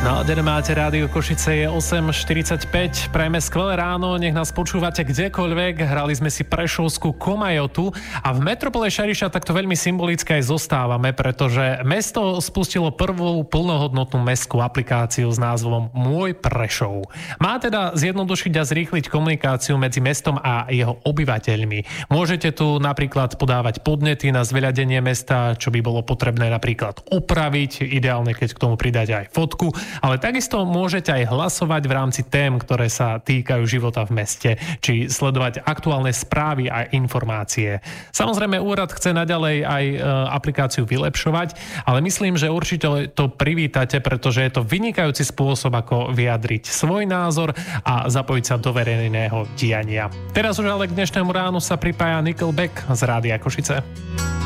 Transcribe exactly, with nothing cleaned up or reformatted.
Naladené máte rádio Košice, je osem štyridsaťpäť. Prajme skvelé ráno, nech nás počúvate kdekoľvek. Hrali sme si prešovskú Komajotu a v metropole Šariša takto veľmi symbolicky aj zostávame, pretože mesto spustilo prvú plnohodnotnú mestskú aplikáciu s názvom Môj Prešov. Má teda zjednodušiť a zrýchliť komunikáciu medzi mestom a jeho obyvateľmi. Môžete tu napríklad podávať podnety na zveľadenie mesta, čo by bolo potrebné napríklad opraviť, ideálne keď k tomu pridať aj fotku. Ale takisto môžete aj hlasovať v rámci tém, ktoré sa týkajú života v meste, či sledovať aktuálne správy a informácie. Samozrejme, úrad chce naďalej aj e, aplikáciu vylepšovať, ale myslím, že určite to privítate, pretože je to vynikajúci spôsob, ako vyjadriť svoj názor a zapojiť sa do verejného diania. Teraz už ale k dnešnému ránu sa pripája Nickelback z Rádia Košice.